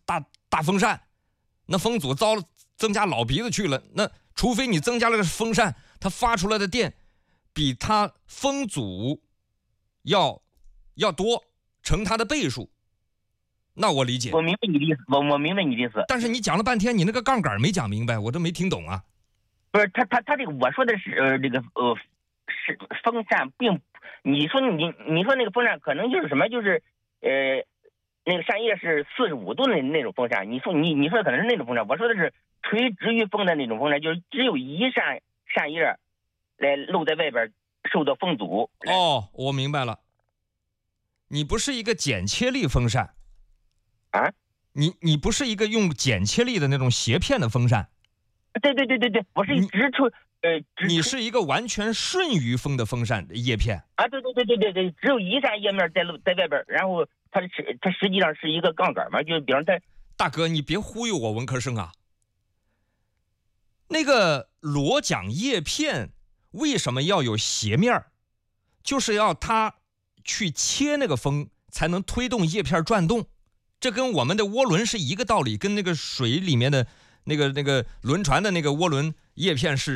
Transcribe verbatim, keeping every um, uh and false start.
大大风扇，那风阻遭增加老鼻子去了。那除非你增加了个风扇，它发出来的电比它风阻要要多，成它的倍数。那我理解。 我明白你的意思，我我明白你的意思。 但是你讲了半天，你那个杠杆没讲明白，我都没听懂啊。 不是他他他这个我说的是呃这个呃是风扇，并你说你你说那个风扇可能就是什么，就是呃那个扇叶是四十五度的那种风扇，你说你你说的可能是那种风扇，我说的是垂直于风的那种风扇，就是只有一扇扇叶来露在外边受到风阻。 哦，我明白了，你不是一个剪切力风扇啊？ 你你不是一个用剪切力的那种斜片的风扇？ 对对对对对，我是直出呃，直你是一个完全顺于风的风扇叶片啊？对对对对对对，只有一扇叶面在在外边，然后它是它实际上是一个杠杆嘛，就比方它。 大哥，你别忽悠我文科生啊！那个螺桨叶片为什么要有斜面？就是要它去切那个风，才能推动叶片转动。这跟我们的涡轮是一个道理，跟那个水里面的那个那个轮船的那个涡轮叶片是